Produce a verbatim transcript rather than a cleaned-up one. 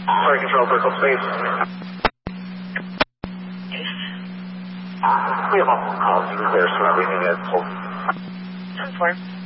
Flight control, Bristol Space. We have multiple calls. You can clear, so everything is full. ten four.